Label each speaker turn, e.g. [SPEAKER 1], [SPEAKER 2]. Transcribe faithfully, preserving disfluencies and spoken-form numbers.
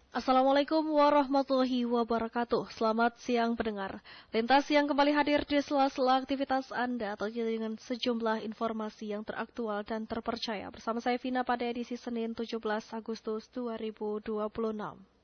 [SPEAKER 1] Assalamualaikum warahmatullahi wabarakatuh. Selamat siang pendengar. Lintas yang kembali hadir di sela-sela aktivitas Anda atau dengan sejumlah informasi yang teraktual dan terpercaya. Bersama saya Vina pada edisi Senin tujuh belas Agustus dua ribu dua puluh enam.